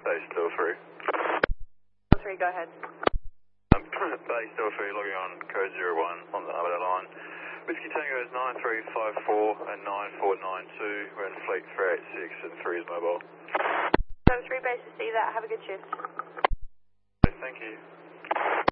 Base still free. 3, go ahead. Base still free, logging on code 01 on the other line. Whiskey Tango is 9354 and 9492. We're in fleet 386 and 3 is mobile. 3 base to see that. Have a good shift. Thank you.